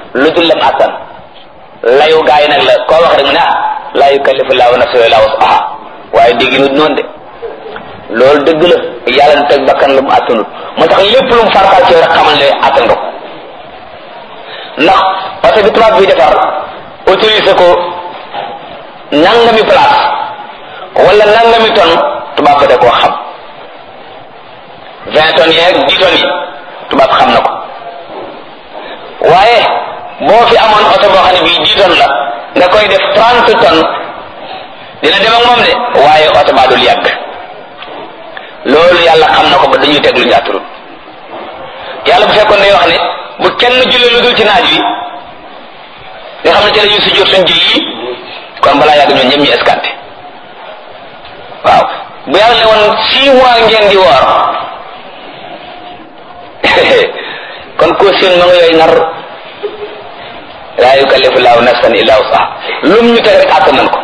lu dul lam attan layu gaay nag la koo wax rek mu ne laa yukallifu llaahu nafsan illaa wus'ahaa waaye dégg nut noonu de loolu dëgg la yàlla na teg bakkan lu mu attanut moo tax lépp lu mu fartal ci rek xamal ne attan nga ko ndax oto bi tubaab bi defar autorisé ko nangami place wala nangami tonne tubaab ba da koo xam 20 tonnes yeeg 10 tonnes yi tubaab xam na ko waaye boo fi amoon oto boo xam ne bii 10 tonnes la nga koy def 30 tonnes dina dem ak moom de waaye oto baa dul yàgg loolu yàlla xam na ko ba dañuy teg lu ñu atturut yàlla bu fekkoon day wax ne bu kenn julli lu dul ci naaj wi nga xam ne ci la ñuy sujjóot suñ julli kon balaa yàgg ñoom ñëpp ñu escanté waaw bu yàlla ne woon 6 mois ngeen di woor kon ko seen ma nga yooyu nar laa yukallifu llaahu nafsan illaa wus'ahaa lum ñu teg rek àttan nañ ko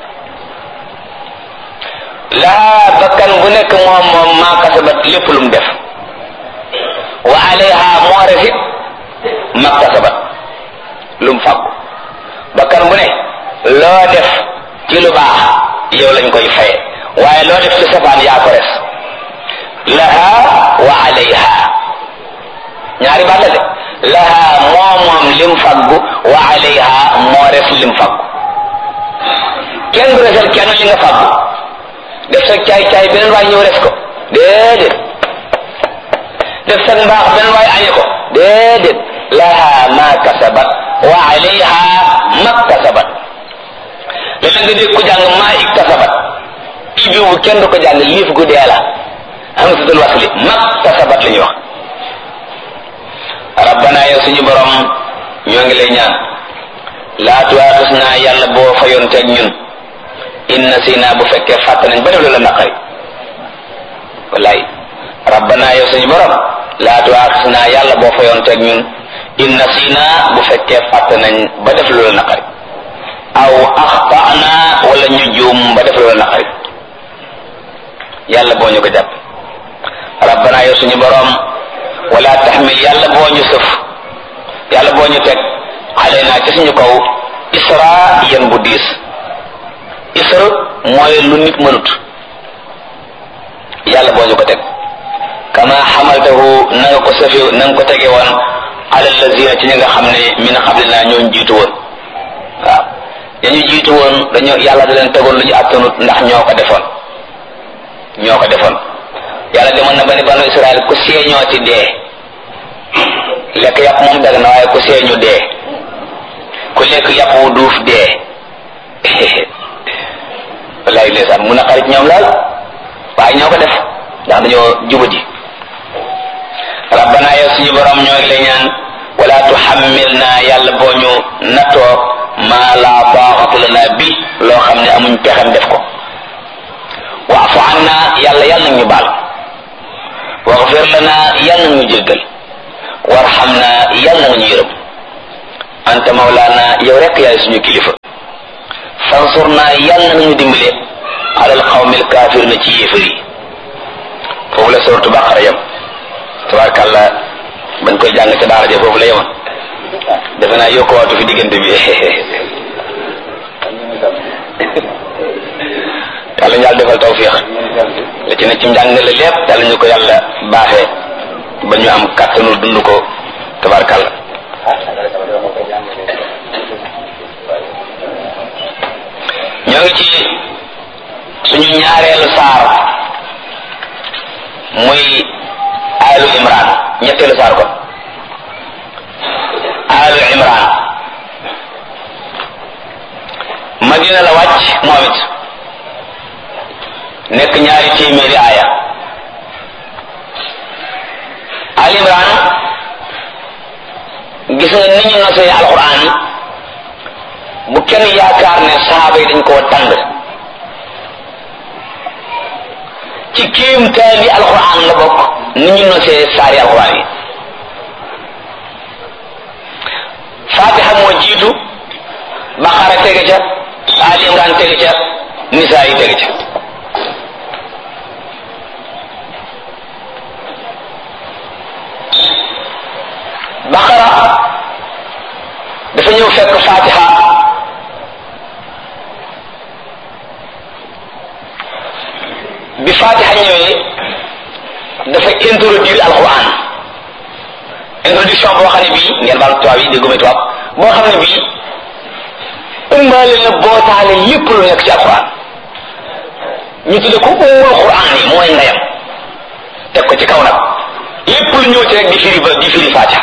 laa bakkan bu nekk moom maa kasabat lépp lu mu def wa alayha moo refit maktasabat lu mu fàggu bakkan bu ne loo def ci lu baax yow lañ koy faye waaye loo def ci safaan yaa ko res laha wa alayha ñaari baat la de laha moom lim fàggu wa alayha moo res lim fàggu kenn du resal kenn li nga fàggu def sa caay beneen waay ñëw res ko déedéet def sa mbaax beneen waay añe ko déedéet laha ma kasabat wa alayha maktasabat léeg-léeg nga dégg ko jàng maa iktasabat ibi bu kenn du ko jàng liif gu dee la hamzatul wasli maktasabat la ñuy wax rabbana yow suñu borom ñoo ngi lay ñaan laa tuwaaxisnaa yàlla boo fayoon teeg ñun inna sina bu fekkee fàtt nañ ba def la naqari wallaay rabbana yow suñu borom laa tuwaaxisnaa yàlla boo fayoon teeg ñun inna sina bu fekkee fàtt nañ ba def la naqari aw axtana wala ñu juum ba def la naqari yàlla boo ñu ko jàpp rabbana yow suñu borom wala taxmil yàlla boo ñu sëf yàlla boo ñu teg alayna ci suñu kaw isra yan bu diis isra mooy lu nit mënut yàlla boo ñu ko teg kama xamaltahu na nga ko sëfe na nga ko tege woon ala lazina ci ñi nga xam ne min qablina ñoo jiitu woon waaw yañu jiitu woon dañoo yàlla da leen tegoon lu ñu attanut ndax ñoo ko defoon yàlla demoon na ba ni banu Israël ku seeñoo ci dee lekk yàpp moom dag na waaye ku seeñu dee ku lekk yàpp wu duuf dee wallaay ndeysaan mun a xarit ñoom laal waaye ñoo ko def ndax dañoo jubadi rabbana yow suñu borom ñoo ngi lay ñaan wala tuhammilna yàlla boo ñu nattoo maa la taqata lana bi loo xam ne amuñ pexem def ko wa'fu anna yàlla nag ñu baal waghfir lana yàlla nag ñu jéggal warhamna yàlla nag ñu yërëm anta mawlana yow rek yaay suñu kilifa fansurna yàlla nag ñu dimbale alal qawmil kaafir na ci yéefar yi foofu la sourate Baqara yam tabarakallah bañ koy jàng ca daara ja foofu la yemoon defe naa yokku waatu fi diggante bi yàlla ñu yàlla defal tawfiix la ci ne ci njàngale lépp yàlla ñu ko yàlla baaxee ba ñu am kàttanu dund ko tabarkàlla ñoo ngi ci suñu ñaareelu saar muy Alu Imran ñetteelu saar kon Alu Imran Madina la wàcc moom it nekk ñaari téeméeri aaya Al Imran gis nga ni ñu nosee alquran bu kenn yaakaar ne sahaaba yi dañ koo tàng ci kéemtaani alquran la bokk ni ñu nosee saari alquran yi Fatiha moo jiitu Baqara tege ca Al Imran tege ca Nisaa yi tege ca Baqara dafa ñëw fekk Fatiha bi Fatiha ñëwee dafa introduire alquran introduction boo xam ne bii ngeen baal tubaab yi dégguma tubaab boo xam ne bii ëmbaale na bootaale lépp lu nekk ci alquran ñu tudde ko ummul quran yi mooy ndeyam teg ko ci kaw nag lépp lu ñëw ci rek di firi Fatiha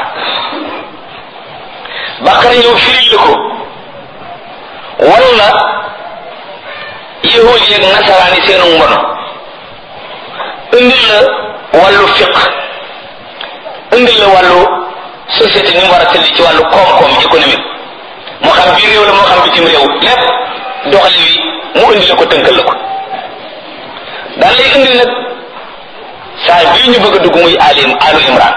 Baqara ñëw firi la ko wala yahud yi ak nasaraan yi seenu ngono indil la wàllu fiq indil la wàllu société ni mu war a tëdd ci wàllu koom-koom économique moo xam biir réew la moo xam bitim réew lépp doxali wi mu indi la ko tënkal la ko daan lay indil nag saa bii ñu bëgg a dugg muy alu imran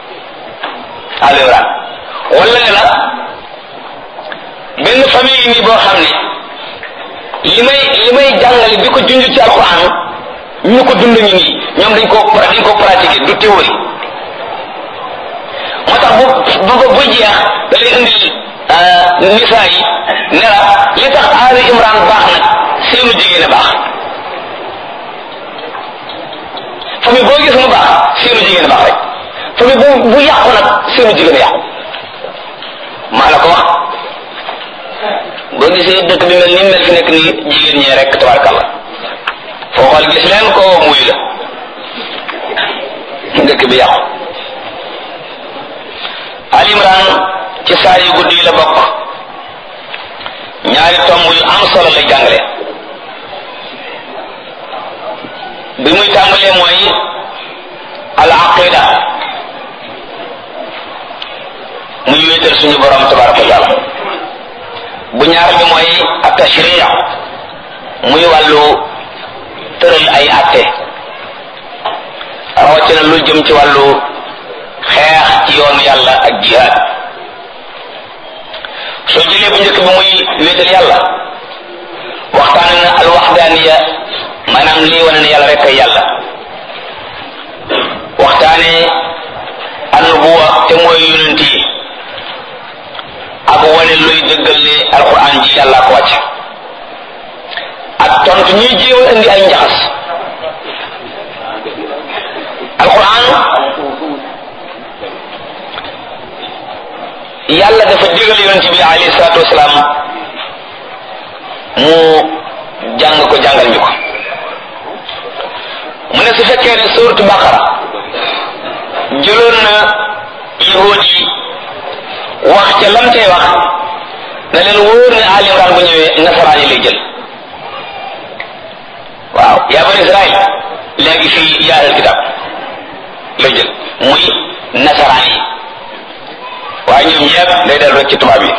wala ne la benn famille nii boo xam ne li may jàngale di ko junj ci alquran ñu ko dund ñu nii ñoom dañ koo pratiquer du théorie moo tax bu jeex da lay indil nisaa yi ne la li tax alu imran baax nag seenu jigéen a baax famille boo gis mu baax seenu jigéen a baax rek famille bu yàqu nag seenu jigéen a yàqu maa la ko wax boo gisee dëkk bi mel ni mel fi nekk nii jigéen ñee rek tabarkalla foo xool gis leen ko muy la dëkk bi yàqu. Ali Imran ci saar yu guddi yi la bokk ñaari tomb yu am solo lay jàngale bi muy tàmbalee mooy al aqida muy wéetal suñu borom tabaraka wa taala bu ñaar bi mooy at-tashri' muy wàllu tëral ay atte rawatina lu jëm ci wàllu xeex ci yoonu yàlla ak jihaad soo jëlee bu njëkk bi muy wéetal yàlla waxtaane na al waxdaaniya maanaam lii wane ne yàlla rek ay yàlla waxtaane an-nubuwa te mooy yonent yi ak wane luy dëggal ne alquran ji yàlla ko wàcc ak tontu ñuy jéem a indi ay njaxas alquran yàlla dafa digal yonent bi alayhi salaatu wasalaam mu jàng ko jàngal ñu ko mu ne su fekkee ne suuratu baqara jëloon na yahuud yi wax ca lam tey wax na leen wóor ne Ali Imran bu ñëwee nasaraan yi lay jël waaw yaa bani Israël léegi fii yaa ahlal kitaab lay jël muy nasaraan yi waaye ñoom ñëpp day dellu rek ci tubaab yi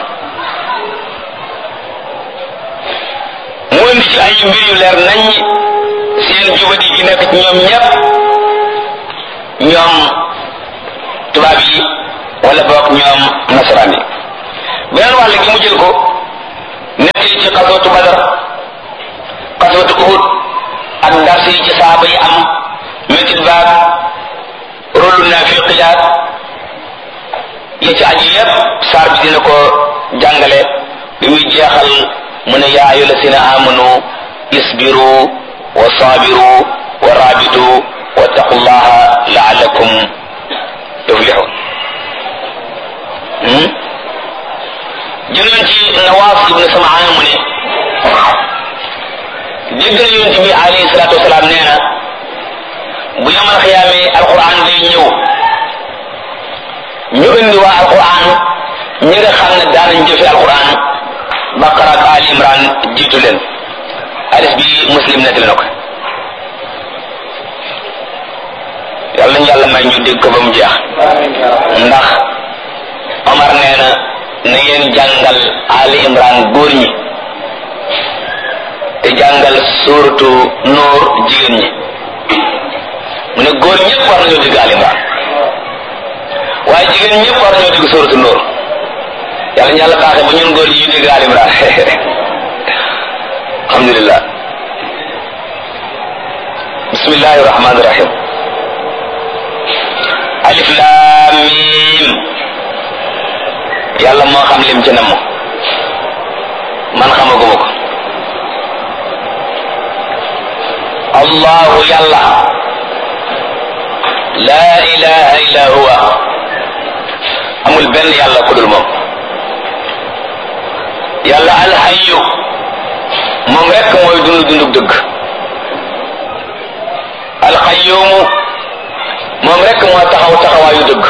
mu indi ci ay mbir yu leer nañ seen jubadi gi nekk ci ñoom ñëpp ñoom tubaab yi wala boog ñoom nasaraan yi beneen wàll gi mu jël ko nekk ci xaswatu Badar xaswatu Uhud ak dars yi ci saaba yi am métit baag rôlu naafiqiyaat ya ci aju yépp saar bi dina ko jàngale bi muy jeexal mu ne yaa ayyuha llazina amanu isbiru wa sabiru wa rabitu wattaqullaha la'allakum tuflihun jëloon ci Nawaas ibn Sam'aan mu ne dégg na yonent bi alayhi salaatu wasalaam nee na bu yamal xiyaamee alquran day ñëw ñu indi waa alquran ñi nga xam ne daanañ jëfe alquran Baqara ak Ali Imran jiitu leen hadis bi Muslim nettali na ko yàlla nañu yàlla may ñu dégg ko ba mu jeex ndax Omar nee na na ngeen jàngal Ali Imran góor ñi te jàngal suuratu Nuur jigéen ñi mu ne góor ñëpp war nañoo dégg Ali Imran waaye jigéen ñëpp war nañoo dégg suuratu Nuur yàlla ñu yàlla baaxee ba ñun góor ñi ñu dégg Ali Imran alhamdulillah bismillahi rahmaani rahim alif laam miim yàlla moo xam lim ci namm man xamaguma ko. allahu yàlla laa ilaha illa huwa amul benn yàlla ku dul moom. yàlla alhayyu moom rekk mooy dundug dëgg. alqayyumu moom rekk moo taxawaayu dëgg.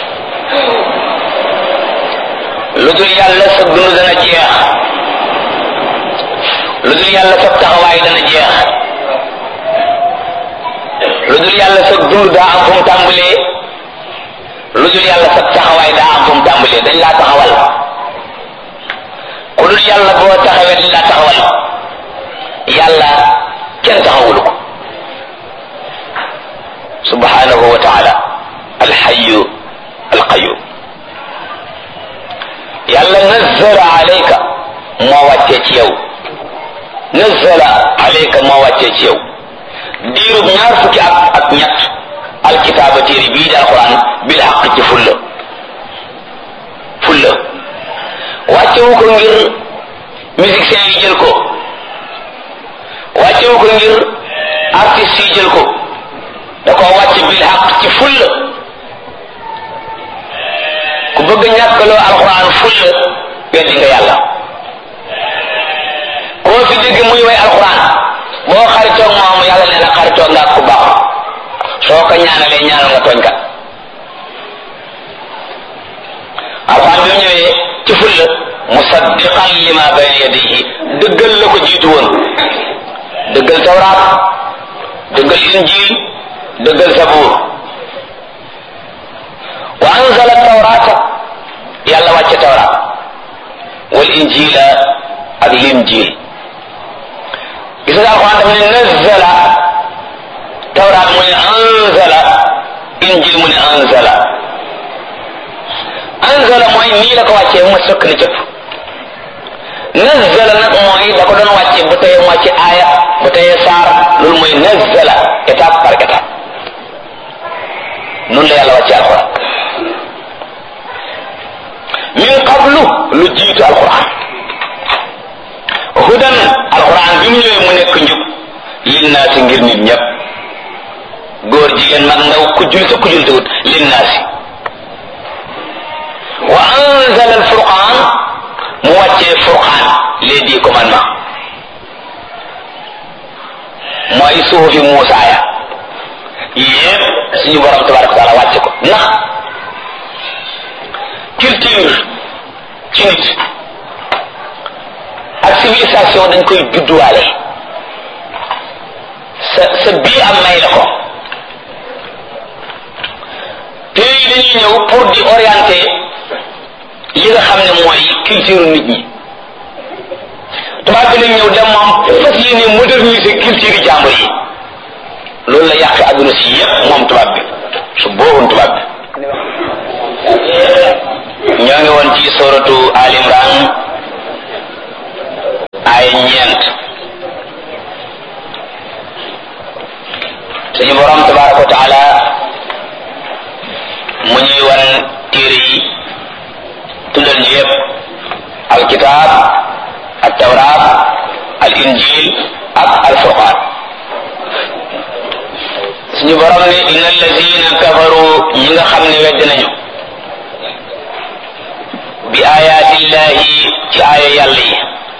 lu dul yàlla sa dund dana jeex. lu dul yàlla sa taxawaay dana jeex. lu dul yàlla sa dund daa am fu mu tàmbalee. lu dul yàlla sa taxawaay daa am fu mu tàmbalee dañ laa taxawal. ku dul yàlla boo taxawee dañ laa taxawal. yàlla kenn taxawulu ko subhanahu wa taala alxayu alqayum. yàlla nazzala alayka moo wàccee ci yow. nazzala alayka moo wàccee ci yow diirub ñaar fukki at ak ñett alkitaaba téere bii di alquran bil xaq ci fulla wàccewu ko ngir musiciens yi jël ko. wàccewu ko ngir artistes yi jël ko. da koo wàcce bil xaq ci fulla. ku bëgg ñàkkaloo alquran fulla weddi nga yàlla. koo fi dégg muy way alquran boo xaritoog moom yàlla nee na xaritoog nga ku baax. soo ko ñaanalee ñaanal nga tooñ kat. alquran bi mu ñëwee ci fulla musaddiqan lima bayna yadayhi dëggal la ko jiitu woon. dëggal tawraat dëggal injil dëggal sabuur. wa anzala tawrata yàlla wàcce tawraat wal injila ak linjil. gis nga alxuraan daf ne nazzala tawraat mu ne anzala injil mu ne anzala mooy nii la ko wàccee mu sëkk ni cëpp. nazzala nag mooy da ko doon wàcce bu teye mu wàcce aaya bu teye saar loolu mooy nazzala étape par étape. noonu la yàlla wàcce alxuraan min qablu lu jiitu alxuraan. hudan alxuraan bi mu ñëwee mu nekk njub linnaasi ngir nit ñëpp góor jigéen mag ndaw ku jul sa ku jul tawut linnaasi. wa anzala alfurqaan mu wàccee furqaan les 10 commandements mooy suufi Muusaa ya yépp suñu borom tabaraka wa taala wàcce ko ndax culture ci nit ak civilisation dañ koy judduwaale. sa bii am may la ko. pays dañuy ñëw pour di orienter li nga xam ne mooy culture nit ñi. tubaab bi lañ ñëw dem moom fas yéene moderniser culture yi jàmbur yi. loolu la yàq adduna si yépp moom tubaab bi su boowoon tubaab bi. ñoo ngi woon ci suratu Al Imran ay 9 suñu borom tabaraka wa taala mu ñuy wan téere yi tuddal ñu yépp alkitab al tawrat al injil ak al furqan. suñu borom ne inna allazina kafaru ñi nga xam ne wedd nañu bi ayatillahi ci aaya yàlla yi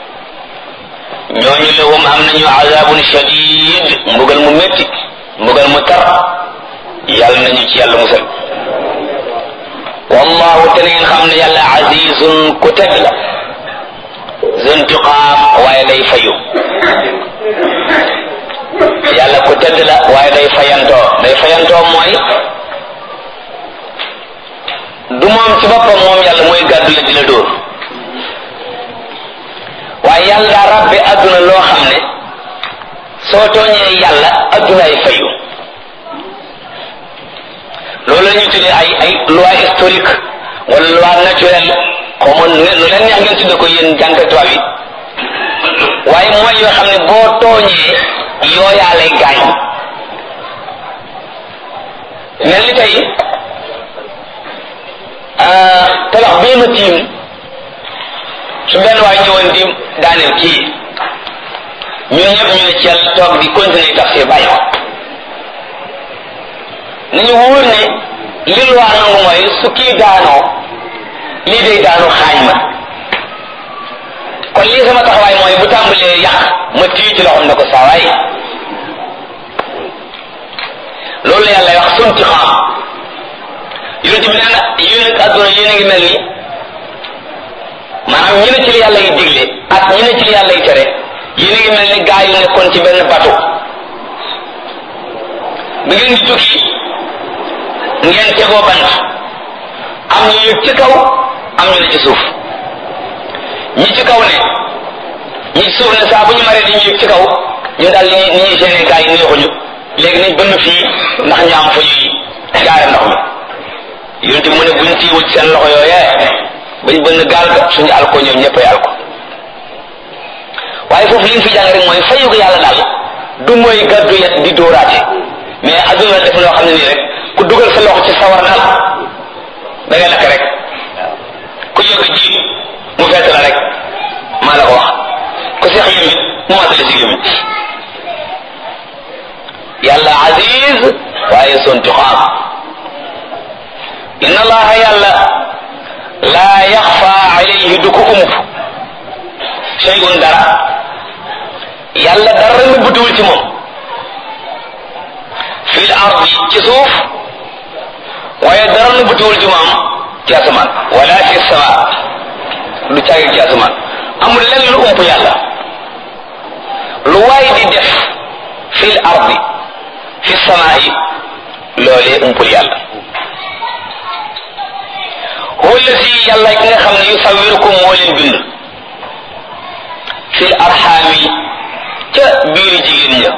ñooñu lahum am nañu azabun shadid mbugal mu metti mbugal mu tar yàlla nañu ci yàlla musal. wallahu te ngeen xam ne yàlla azizun ku tedd la zuntiqaam waaye day fayu. yàlla ku tedd la waaye day fayantoo mooy du moom ci boppam moom yàlla mooy gàddu la di la dóor waaye yàlla daa rabbe adduna loo xam ne soo tooñee yàlla adduna ay fayu. loolu la ñuy tuddee ay loi historique wala loi naturelle xaw ma lu leen neex ngeen tudde ko yéen jànkat tubaab yi waaye mooy yoo xam ne boo tooñee yooyaa lay gaañ. mel ni tey tabax bii ma tiim su benn waay ñëwoon di daaneel kii ñun ñëpp ñu ne ci yàlla toog di continuer tafsir bàyyi ko nañu wóor ne li lu waa nangu mooy su kii daanoo lii day daanu xaañ ma kon lii sama taxawaay mooy bu tàmbalee yàq ma tii ci loxoom ne ko saawaay loolu la yàlla wax sunti xam yonent bi nee na yéen ak àdduna yéen a ngi mel ni maanaam ñu ne ci li yàlla yi digle ak ñu ne ci li yàlla yi tere yéen a ngi mel ni gaa yu nekkoon ci benn bateau bi ngeen di tukki ngeen tegoo bant am ñu yëg ci kaw am ñu ne ci suuf ñi ci kaw ne ñi ci suuf ne saa bu ñu maree dañuy yëg ci kaw ñu daal ni ñuy seeni gaa yi neexuñu léegi nañ bënn fii ndax ñu am fa ñuy jaare ndox mi yonent bi mu ne buñ tiiwul seen loxo yooyee bañ bënn gaal ga suñu alko ñoom ñëppay alko waaye foofu li ñu fi jàng rek mooy fayu ko yàlla daal du mooy gàddu yet di dóoraate mais adduna def loo xam ne nii rek ku dugal sa loxo ci sawar daal da ngay lakk rek ku yëg ji mu fett la rek maa la ko wax ku seex yëmit mu matale si yëmit yàlla aziz waaye sontuxaam inna allaha yàlla laa yaxfa alayhi du ko ump shay'un dara yàlla dara nëbbatuwul ci moom fil ardi ci suuf waaye dara nëbbatuwul ci moom ci asamaan wala fi sama lu caagi ci asamaan amul lenn lu ump yàlla lu waay di def fil ardi fi samaa yi loolee umpul yàlla huwa allazi yàlla ki nga xam ne yusawwirukum moo leen bind fil arxaami ca biiri jigéen ña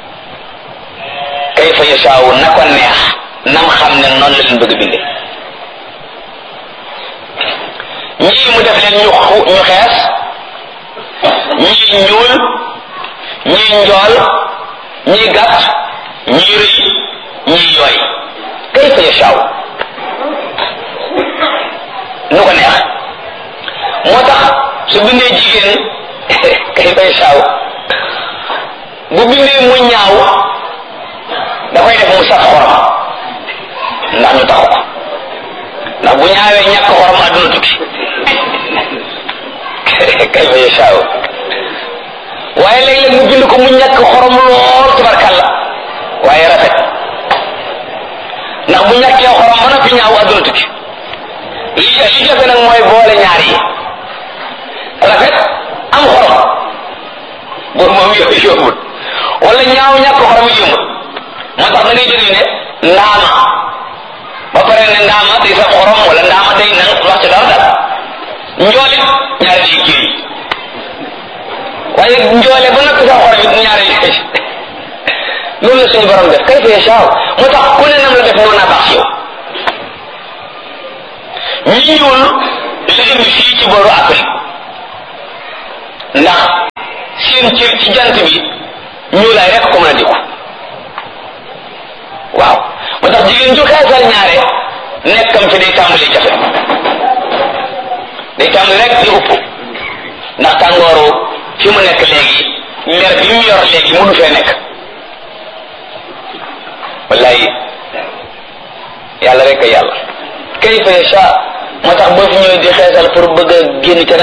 kayfa yashaawu na ko neex nam xam ne noonu la leen bëgg a binde ñii mu def leen ñu xees ñii ñuul ñii njool ñii gàtt ñii rëy ñii yooy kayfa yashaawu nu ko neex moo tax su bindee jigéen kayfa yashaawu bu bindee mu ñaaw da koy def mu saf xorom ndax ñu taxu ko ndax bu ñaawee ñàkk xorom àdduna tukki kayfa yashaawu waaye léeg-léeg mu bind ko mu ñàkk xorom lool tubarkalla waaye rafet ndax bu ñàkkee xorom ba noppi ñaaw àdduna tukki li jafe nag mooy boole ñaar yi rafet am xorom boobu moom yombut wala ñaaw ñàkk xorom yombut moo tax da ngay jël ne ndaama ba pare ne ndaama day saf xorom wala ndaama day nang wax ci dara dara njoolit ñaari lay géey waaye njoole ba noppi saf xorom it ñaari lay loolu la suñu borom def kayfa yashaaw moo tax ku ne nam la def noonu naa baax yow ñi ñuul la indi fii ci booru Afrique ndax seen cër ci jant bi ñuulaay rek ko mën a diku waaw moo tax jigéen ju xeesal ñaare nekkam fi day tàmbali jafe day tàmbali rek di upp ndax tàngooru fi mu nekk léegi mer bi mu yor léegi mënu fee nekk wallaay yàlla rek a yàlla kayfa yasha moo tax boo fi ñëwee di xeesal pour bëgg a génn ca